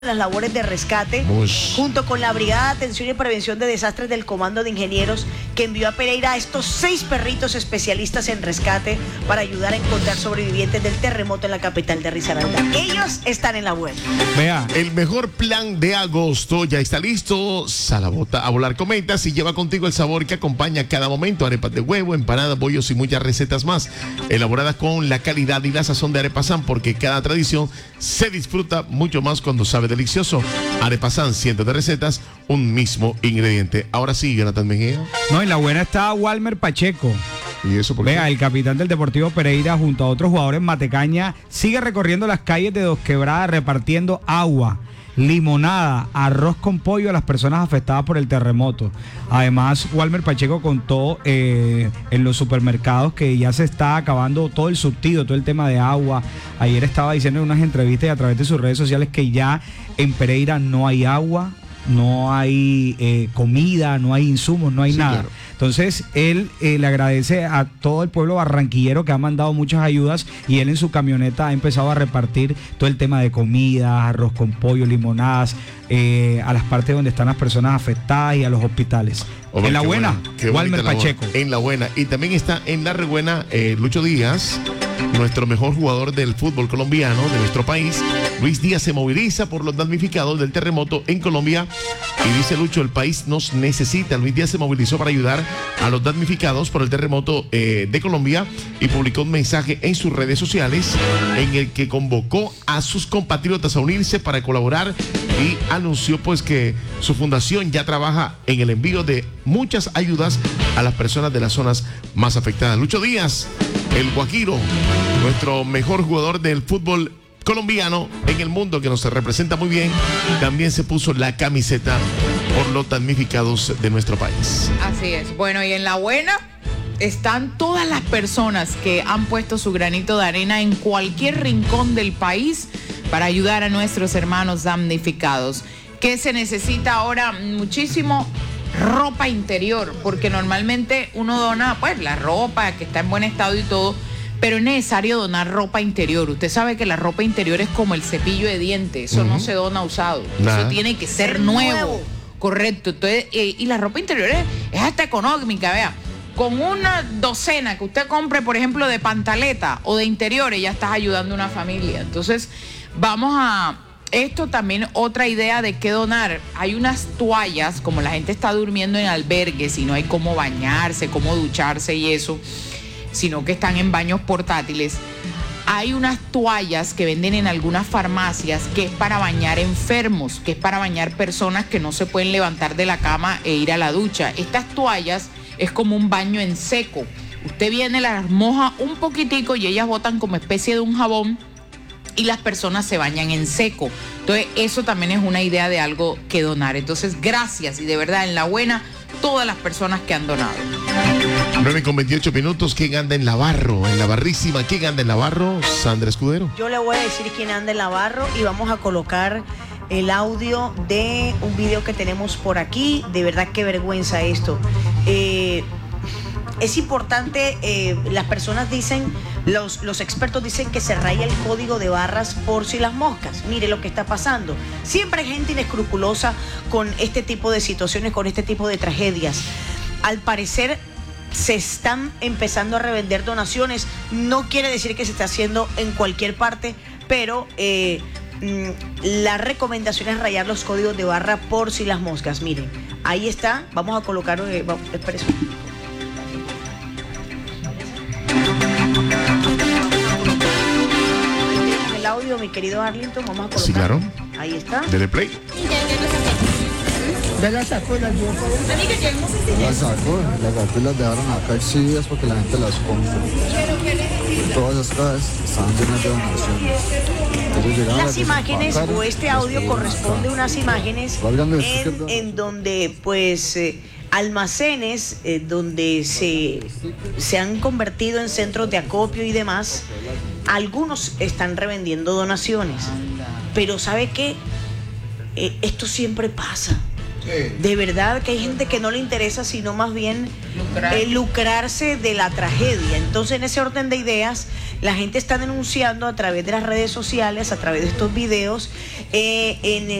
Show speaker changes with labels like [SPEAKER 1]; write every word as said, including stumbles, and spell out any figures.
[SPEAKER 1] las labores de rescate, Ush. junto con la Brigada de Atención y Prevención de Desastres del Comando de Ingenieros, que envió a Pereira a estos seis perritos especialistas en rescate para ayudar a encontrar sobrevivientes del terremoto en la capital de Risaralda. Ellos están en la web.
[SPEAKER 2] Vea, el mejor plan de agosto ya está listo. Sal a, bota, a volar cometas y lleva contigo el sabor que acompaña cada momento. Arepas de huevo, empanadas, bollos y muchas recetas más, elaboradas con la calidad y la sazón de Arepasan, porque cada tradición se disfruta mucho más cuando sabe delicioso. Arepasan, cientos de recetas, un mismo ingrediente. Ahora sí, Jonathan Mejía.
[SPEAKER 3] No, en la buena está Walmer Pacheco.
[SPEAKER 2] ¿Y eso por qué?
[SPEAKER 3] Vea, el capitán del Deportivo Pereira junto a otros jugadores Matecaña sigue recorriendo las calles de Dos Quebradas repartiendo agua, limonada, arroz con pollo a las personas afectadas por el terremoto. Además, Walmer Pacheco contó eh, en los supermercados que ya se está acabando todo el surtido, todo el tema de agua. Ayer estaba diciendo en unas entrevistas y a través de sus redes sociales que ya en Pereira no hay agua, no hay eh, comida, no hay insumos, no hay sí, nada. Claro. Entonces, él eh, le agradece a todo el pueblo barranquillero que ha mandado muchas ayudas y él en su camioneta ha empezado a repartir todo el tema de comida, arroz con pollo, limonadas, eh, a las partes donde están las personas afectadas y a los hospitales. Hombre, en la buena, buena Walmer Pacheco.
[SPEAKER 2] En la buena. Y también está en la rebuena eh, Lucho Díaz, nuestro mejor jugador del fútbol colombiano de nuestro país. Luis Díaz se moviliza por los damnificados del terremoto en Colombia y dice Lucho, el país nos necesita. Luis Díaz se movilizó para ayudar a los damnificados por el terremoto eh, de Colombia y publicó un mensaje en sus redes sociales en el que convocó a sus compatriotas a unirse para colaborar y anunció pues que su fundación ya trabaja en el envío de muchas ayudas a las personas de las zonas más afectadas. Lucho Díaz, el Guajiro, nuestro mejor jugador del fútbol colombiano en el mundo, que nos representa muy bien, también se puso la camiseta por los damnificados de nuestro país.
[SPEAKER 4] Así es. Bueno, y en la buena están todas las personas que han puesto su granito de arena en cualquier rincón del país para ayudar a nuestros hermanos damnificados. ¿Qué se necesita ahora? Muchísimo ropa interior, porque normalmente uno dona pues la ropa que está en buen estado y todo, pero es necesario donar ropa interior. Usted sabe que la ropa interior es como el cepillo de dientes, eso uh-huh. no se dona usado, Nada. Eso tiene que ser, ser nuevo. nuevo. Correcto. Entonces, eh, y la ropa interior es, es hasta económica, vea. Con una docena que usted compre, por ejemplo, de pantaleta o de interiores, ya estás ayudando a una familia. Entonces, vamos a... Esto también otra idea de qué donar. Hay unas toallas, como la gente está durmiendo en albergues y no hay cómo bañarse, cómo ducharse y eso, sino que están en baños portátiles. Hay unas toallas que venden en algunas farmacias que es para bañar enfermos, que es para bañar personas que no se pueden levantar de la cama e ir a la ducha. Estas toallas es como un baño en seco. Usted viene, las moja un poquitico y ellas botan como especie de un jabón y las personas se bañan en seco. Entonces, eso también es una idea de algo que donar. Entonces, gracias y de verdad, en la buena, todas las personas que han donado.
[SPEAKER 2] nueve con veintiocho minutos. ¿Quién anda en la barro? En la barrísima. ¿Quién anda en la barro? Sandra Escudero.
[SPEAKER 1] Yo le voy a decir quién anda en la barro y vamos a colocar el audio de un video que tenemos por aquí. De verdad, qué vergüenza esto. Eh, es importante, eh, las personas dicen, los, los expertos dicen que se raya el código de barras por si las moscas. Mire lo que está pasando. Siempre hay gente inescrupulosa con este tipo de situaciones, con este tipo de tragedias. Al parecer se están empezando a revender donaciones. No quiere decir que se está haciendo en cualquier parte, pero eh, la recomendación es rayar los códigos de barra por si las moscas. Miren, ahí está. Vamos a colocar... Eh, vamos, espérese. El audio, mi querido Arlington, vamos a colocar.
[SPEAKER 2] Sí, claro.
[SPEAKER 1] Ahí está.
[SPEAKER 2] Dele play.
[SPEAKER 5] Ya la sacó, la llevó. La sacó, las sacó y las dejaron acá exhibidas porque la gente las compra. Todas estas estaban llenas de donaciones.
[SPEAKER 1] Las imágenes o este audio corresponde a unas imágenes en, en donde pues eh, almacenes eh, donde se, se han convertido en centros de acopio y demás. Algunos están revendiendo donaciones, pero ¿sabe qué? Eh, esto siempre pasa. De verdad que hay gente que no le interesa, sino más bien Lucrar. eh, lucrarse de la tragedia. Entonces, en ese orden de ideas, La gente está denunciando a través de las redes sociales, a través de estos videos, eh, en el